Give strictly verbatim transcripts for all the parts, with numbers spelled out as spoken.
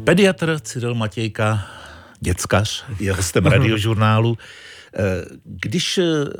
Pediatr Cyril Matějka, děckař, je hostem Radiožurnálu. Když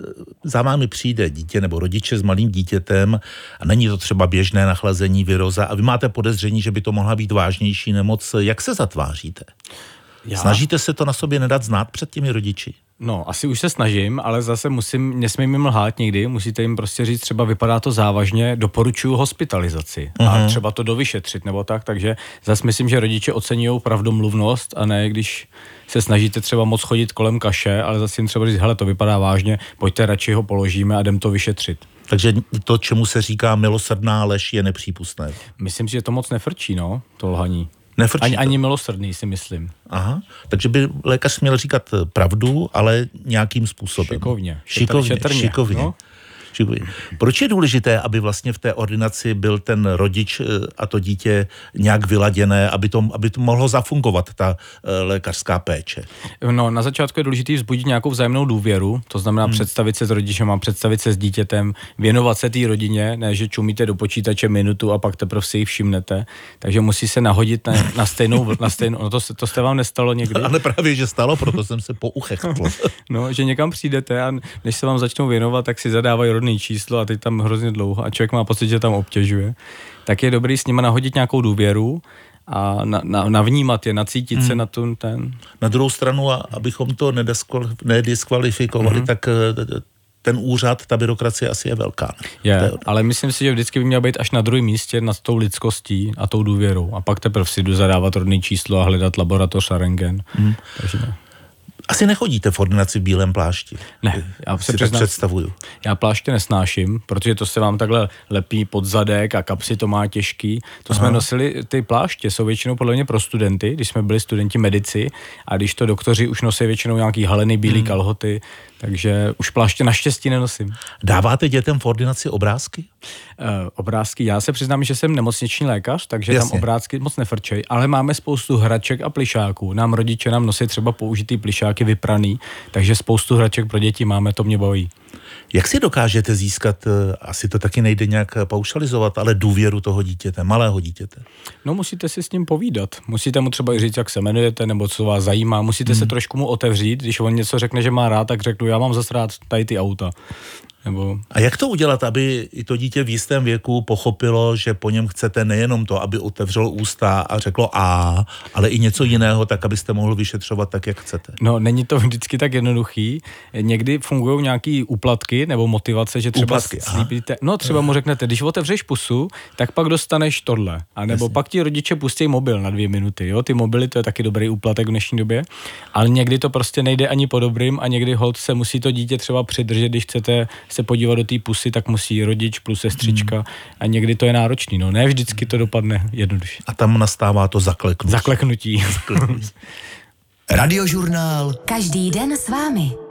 za vámi přijde dítě nebo rodiče s malým dítětem a není to třeba běžné nachlazení, viróza a vy máte podezření, že by to mohla být vážnější nemoc, jak se zatváříte? Já? Snažíte se to na sobě nedat znát před těmi rodiči? No, asi už se snažím, ale zase musím, nesmím jim lhát někdy, musíte jim prostě říct, třeba vypadá to závažně, doporučuju hospitalizaci uh-huh. a třeba to dovyšetřit nebo tak, takže zase myslím, že rodiče oceňují pravdomluvnost a ne, když se snažíte třeba moc chodit kolem kaše, ale zase jim třeba říct, hele, to vypadá vážně, pojďte radši ho položíme a jdem to vyšetřit. Takže to, čemu se říká milosrdná lež, je nepřípustné. Myslím si, že to moc nefrčí, no, to lhaní. Ani, ani milosrdný, si myslím. Aha, takže by lékař měl říkat pravdu, ale nějakým způsobem. Šikovně. Šikovně, šetrně. šikovně. No? šikovně. Proč je důležité, aby vlastně v té ordinaci byl ten rodič a to dítě nějak vyladěné, aby to, aby to mohlo zafungovat, ta lékařská péče? No, na začátku je důležité vzbudit nějakou vzájemnou důvěru, to znamená hmm. představit se s rodičem a představit se s dítětem, věnovat se té rodině, ne, že čumíte do počítače minutu a pak teprve si ji všimnete, takže musí se nahodit na, na stejnou, na stejnou, no to, to jste vám nestalo někdy? Ale právě, že stalo, proto jsem se pouchechtl. No, že někam přijdete a než se vám začnou věnovat, tak si zadávají rodné číslo a teď tam hrozně dlouho a člověk má pocit, že tam obtěžuje. Tak je dobrý s nima nahodit nějakou důvěru a na, na, navnímat je, nacítit hmm. se na tu, ten... Na druhou stranu, a abychom to nediskvalifikovali, hmm. tak ten úřad, ta byrokracie asi je velká. Je, je, ale myslím si, že vždycky by měl být až na druhém místě nad tou lidskostí a tou důvěrou. A pak teprve si jdu zadávat rodné číslo a hledat laboratoř a rentgen. Hmm. Takže ne. Asi nechodíte v ordinaci v bílém plášti. Ne, já si tak představuju. Já pláště nesnáším, protože to se vám takhle lepí pod zadek a kapsy to má těžký. To Aha. jsme nosili, ty pláště jsou většinou podle mě pro studenty, když jsme byli studenti medici a když to doktoři už nosí většinou nějaký halený bílý hmm. kalhoty, takže už pláště naštěstí nenosím. Dáváte dětem v ordinaci obrázky? Uh, obrázky, já se přiznám, že jsem nemocniční lékař, takže Jasně. tam obrázky moc nefrčej, ale máme spoustu hraček a plišáků. Nám rodiče nám nosí třeba použitý plišáky vypraný, takže spoustu hraček pro děti máme, to mě baví. Jak si dokážete získat, asi to taky nejde nějak paušalizovat, ale důvěru toho dítěte, malého dítěte? No musíte si s ním povídat. Musíte mu třeba i říct, jak se jmenujete, nebo co vás zajímá. Musíte hmm. se trošku mu otevřít. Když on něco řekne, že má rád, tak řeknu, já mám zase rád tady ty auta. Nebo... A jak to udělat, aby i to dítě v jistém věku pochopilo, že po něm chcete nejenom to, aby otevřelo ústa a řeklo a, ale i něco jiného, tak abyste mohl vyšetřovat tak, jak chcete? No, není to vždycky tak jednoduchý. Někdy fungují nějaký úplatky nebo motivace, že třeba úplatky, slíbíte. No, třeba mu řeknete, když otevřeš pusu, tak pak dostaneš tohle. A nebo Jasně. pak ti rodiče pustí mobil na dvě minuty. Jo? Ty mobily, to je taky dobrý úplatek v dnešní době. Ale někdy to prostě nejde ani po dobrým a někdy holt se musí to dítě třeba přidržet, když chcete se podívat do té pusy, tak musí rodič plus sestřička hmm. a někdy to je náročný. No, ne vždycky to dopadne jednoduše. A tam nastává to zakleknutí. Zakleknutí. Radiožurnál. Každý den s vámi.